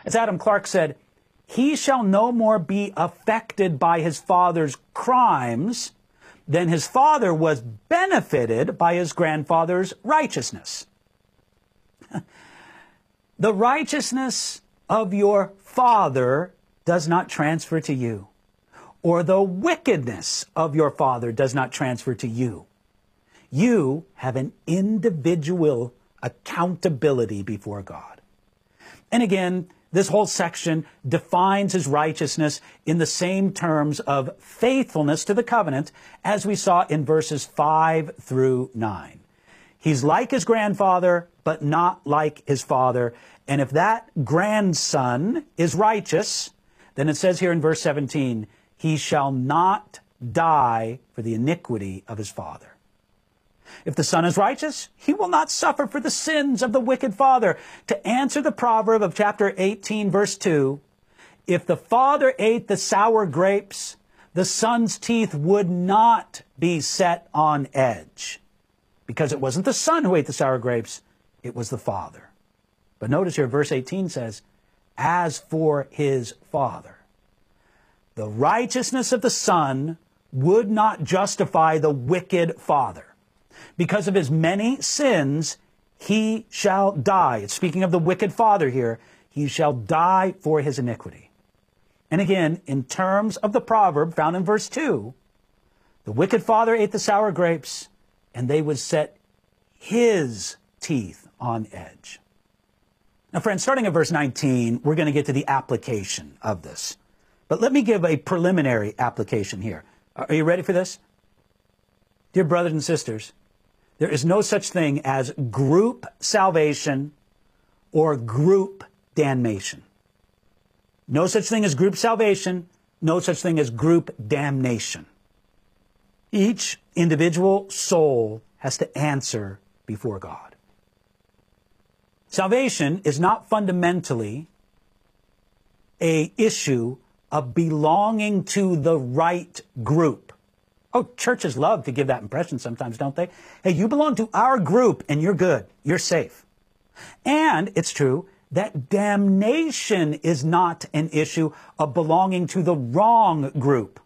As Adam Clarke said, he shall no more be affected by his father's crimes than his father was benefited by his grandfather's righteousness. The righteousness of your father does not transfer to you, or the wickedness of your father does not transfer to you. You have an individual accountability before God. And again, this whole section defines his righteousness in the same terms of faithfulness to the covenant as we saw in verses 5 through 9. He's like his grandfather, but not like his father. And if that grandson is righteous, then it says here in verse 17, he shall not die for the iniquity of his father. If the son is righteous, he will not suffer for the sins of the wicked father. To answer the proverb of chapter 18, verse 2, if the father ate the sour grapes, the son's teeth would not be set on edge. Because it wasn't the son who ate the sour grapes, it was the father. But notice here, verse 18 says, as for his father, the righteousness of the son would not justify the wicked father. Because of his many sins, he shall die. It's speaking of the wicked father here. He shall die for his iniquity. And again, in terms of the proverb found in verse 2, the wicked father ate the sour grapes, and they would set his teeth on edge. Now, friends, starting at verse 19, we're going to get to the application of this. But let me give a preliminary application here. Are you ready for this? Dear brothers and sisters, there is no such thing as group salvation or group damnation. No such thing as group salvation, no such thing as group damnation. Each individual soul has to answer before God. Salvation is not fundamentally an issue of belonging to the right group. Oh, churches love to give that impression sometimes, don't they? Hey, you belong to our group and you're good. You're safe. And it's true that damnation is not an issue of belonging to the wrong group.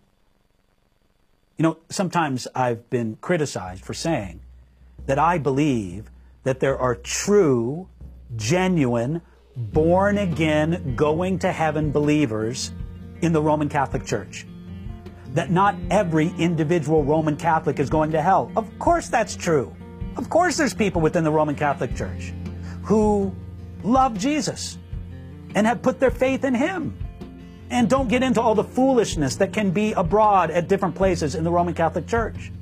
You know, sometimes I've been criticized for saying that I believe that there are true, genuine, born-again, going-to-heaven believers in the Roman Catholic Church. That not every individual Roman Catholic is going to hell. Of course that's true. Of course there's people within the Roman Catholic Church who love Jesus and have put their faith in Him. And don't get into all the foolishness that can be abroad at different places in the Roman Catholic Church.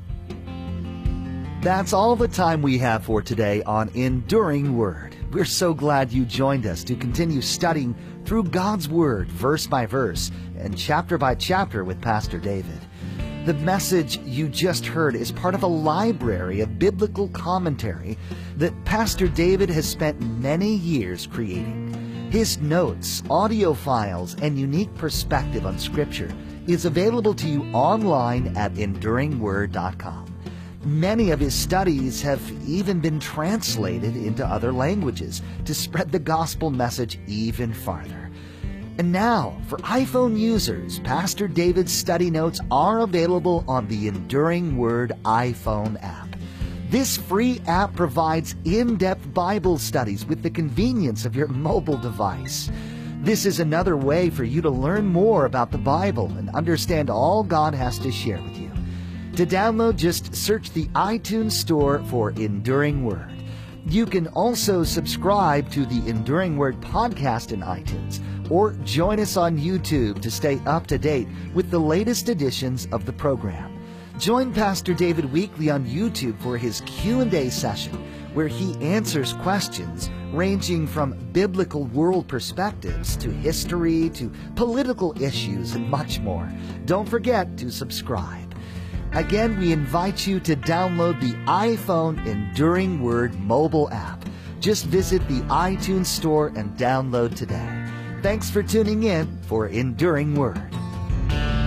That's all the time we have for today on Enduring Word. We're so glad you joined us to continue studying through God's Word, verse by verse and chapter by chapter with Pastor David. The message you just heard is part of a library of biblical commentary that Pastor David has spent many years creating. His notes, audio files, and unique perspective on Scripture is available to you online at EnduringWord.com. Many of his studies have even been translated into other languages to spread the gospel message even farther. And now, for iPhone users, Pastor David's study notes are available on the Enduring Word iPhone app. This free app provides in-depth Bible studies with the convenience of your mobile device. This is another way for you to learn more about the Bible and understand all God has to share with you. To download, just search the iTunes Store for Enduring Word. You can also subscribe to the Enduring Word podcast in iTunes, or join us on YouTube to stay up to date with the latest editions of the program. Join Pastor David weekly on YouTube for his Q&A session, where he answers questions ranging from biblical world perspectives to history to political issues and much more. Don't forget to subscribe. Again, we invite you to download the iPhone Enduring Word mobile app. Just visit the iTunes Store and download today. Thanks for tuning in for Enduring Word.